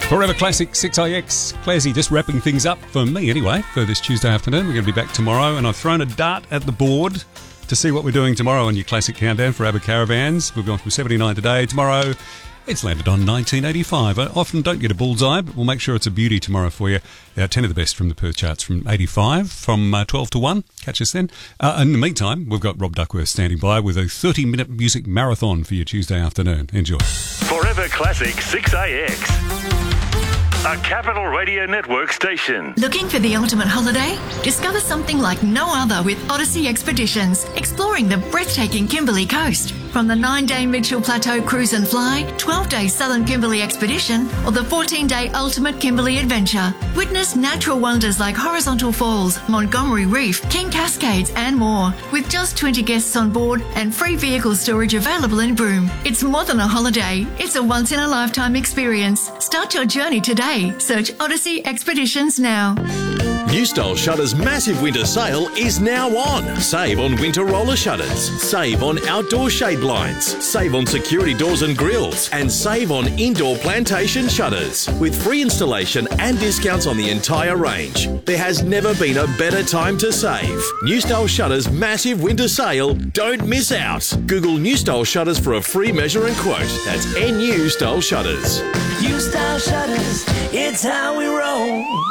Forever Classic 6IX. Classy just wrapping things up for me anyway for this Tuesday afternoon. We're going to be back tomorrow, and I've thrown a dart at the board to see what we're doing tomorrow on your Classic Countdown for ABBA Caravans. We've gone from 79 today. Tomorrow, it's landed on 1985. I often don't get a bullseye, but we'll make sure it's a beauty tomorrow for you. 10 of the best from the Perth charts from 85, from 12 to 1. Catch us then. In the meantime, we've got Rob Duckworth standing by with a 30-minute music marathon for your Tuesday afternoon. Enjoy. Forever Classic 6AX. A Capital Radio Network station. Looking for the ultimate holiday? Discover something like no other with Odyssey Expeditions, exploring the breathtaking Kimberley coast. From the 9-day Mitchell Plateau Cruise and Fly, 12-day Southern Kimberley Expedition, or the 14-day Ultimate Kimberley Adventure. Witness natural wonders like Horizontal Falls, Montgomery Reef, King Cascades and more, with just 20 guests on board and free vehicle storage available in Broome. It's more than a holiday, it's a once-in-a-lifetime experience. Start your journey today. Search Odyssey Expeditions now. New Style Shutters' massive winter sale is now on. Save on winter roller shutters, save on outdoor shade blinds, save on security doors and grills, and save on indoor plantation shutters. With free installation and discounts on the entire range. There has never been a better time to save. New Style Shutters' massive winter sale. Don't miss out. Google New Style Shutters for a free measure and quote. That's NU Style Shutters. New Style Shutters, it's how we roll.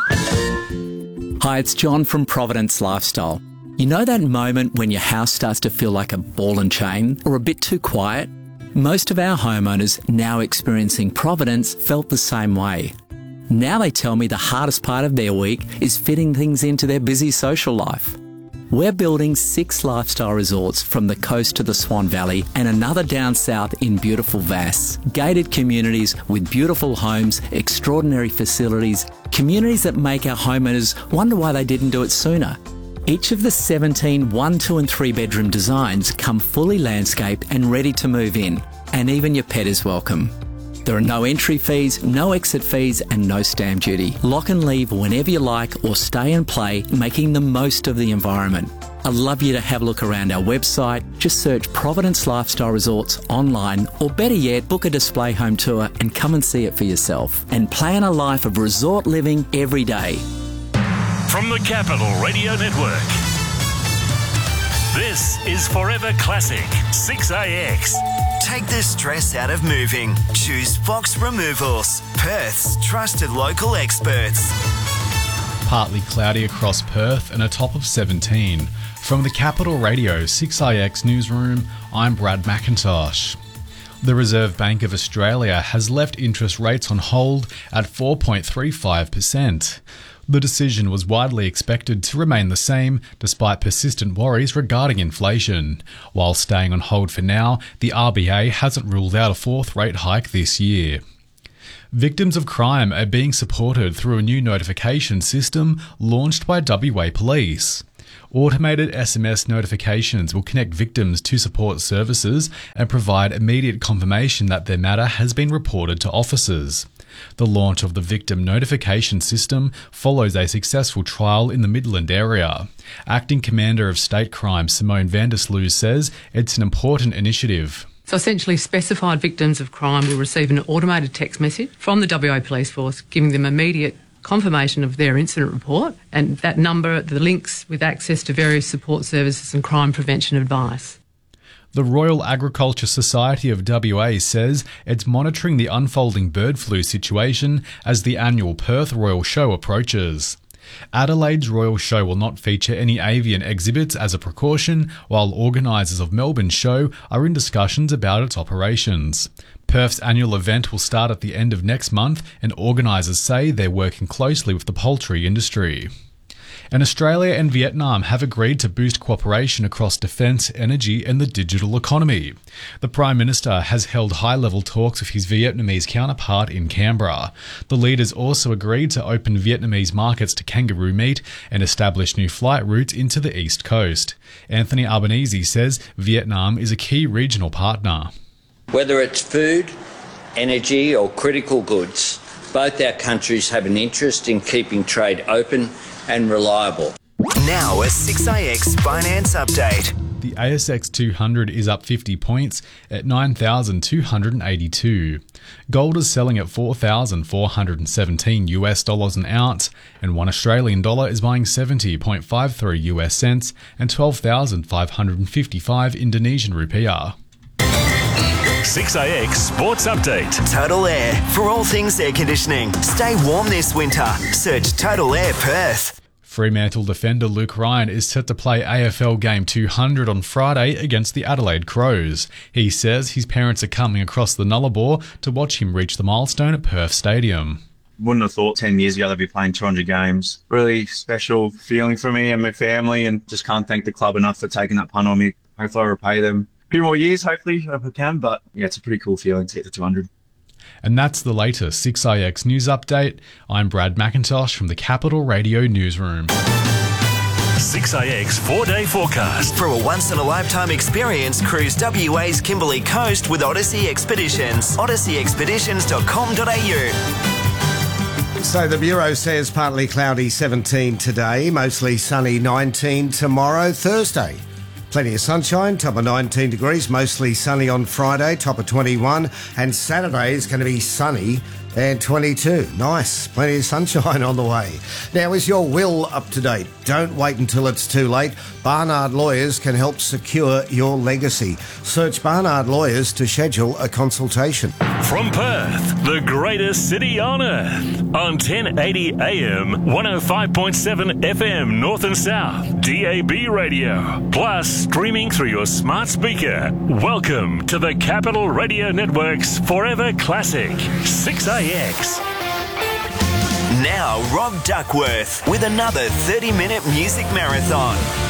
Hi, it's John from Providence Lifestyle. You know that moment when your house starts to feel like a ball and chain or a bit too quiet? Most of our homeowners now experiencing Providence felt the same way. Now they tell me the hardest part of their week is fitting things into their busy social life. We're building 6 lifestyle resorts from the coast to the Swan Valley and another down south in beautiful Vass. Gated communities with beautiful homes, extraordinary facilities, communities that make our homeowners wonder why they didn't do it sooner. Each of the 17 1, 2 and 3 bedroom designs come fully landscaped and ready to move in, and even your pet is welcome. There are no entry fees, no exit fees and no stamp duty. Lock and leave whenever you like or stay and play, making the most of the environment. I'd love you to have a look around our website. Just search Providence Lifestyle Resorts online, or better yet, book a display home tour and come and see it for yourself. And plan a life of resort living every day. From the Capital Radio Network, this is Forever Classic 6AX. Take the stress out of moving. Choose Fox Removals, Perth's trusted local experts. Partly cloudy across Perth and a top of 17. From the Capital Radio 6IX newsroom, I'm Brad McIntosh. The Reserve Bank of Australia has left interest rates on hold at 4.35%. The decision was widely expected to remain the same despite persistent worries regarding inflation. While staying on hold for now, the RBA hasn't ruled out a 4th rate hike this year. Victims of crime are being supported through a new notification system launched by WA Police. Automated SMS notifications will connect victims to support services and provide immediate confirmation that their matter has been reported to officers. The launch of the victim notification system follows a successful trial in the Midland area. Acting Commander of State Crime Simone van der Sloot says it's an important initiative. So essentially, specified victims of crime will receive an automated text message from the WA Police Force giving them immediate confirmation of their incident report, and that number, the links with access to various support services and crime prevention advice. The Royal Agriculture Society of WA says it's monitoring the unfolding bird flu situation as the annual Perth Royal Show approaches. Adelaide's Royal Show will not feature any avian exhibits as a precaution, while organisers of Melbourne's show are in discussions about its operations. Perth's annual event will start at the end of next month, and organisers say they're working closely with the poultry industry. And Australia and Vietnam have agreed to boost cooperation across defence, energy and the digital economy. The Prime Minister has held high-level talks with his Vietnamese counterpart in Canberra. The leaders also agreed to open Vietnamese markets to kangaroo meat and establish new flight routes into the East Coast. Anthony Albanese says Vietnam is a key regional partner. Whether it's food, energy or critical goods, both our countries have an interest in keeping trade open and reliable. Now a 6IX Finance Update. The ASX 200 is up 50 points at 9,282. Gold is selling at $4,417 an ounce, and $1 Australian dollar is buying 70.53 US cents and 12,555 Indonesian rupiah. 6AX Sports Update. Total Air. For all things air conditioning, stay warm this winter. Search Total Air Perth. Fremantle defender Luke Ryan is set to play AFL Game 200 on Friday against the Adelaide Crows. He says his parents are coming across the Nullarbor to watch him reach the milestone at Perth Stadium. Wouldn't have thought 10 years ago they'd be playing 200 games. Really special feeling for me and my family, and just can't thank the club enough for taking that punt on me. Hopefully I'll repay them a few more years, hopefully, if I can. But yeah, it's a pretty cool feeling to hit the 200. And that's the latest 6AX News Update. I'm Brad McIntosh from the Capital Radio Newsroom. 6AX 4-day forecast. For a once-in-a-lifetime experience, cruise WA's Kimberley Coast with Odyssey Expeditions. odysseyexpeditions.com.au. So the Bureau says partly cloudy 17 today, mostly sunny 19 tomorrow, Thursday. Plenty of sunshine, top of 19 degrees, mostly sunny on Friday, top of 21. And Saturday is going to be sunny and 22. Nice, plenty of sunshine on the way. Now, is your will up to date? Don't wait until it's too late. Barnard Lawyers can help secure your legacy. Search Barnard Lawyers to schedule a consultation. From Perth, the greatest city on earth. On 1080 AM, 105.7 FM North and South, DAB radio. Plus, streaming through your smart speaker. Welcome to the Capital Radio Network's Forever Classic, 6AX. Now, Rob Duckworth with another 30-minute music marathon.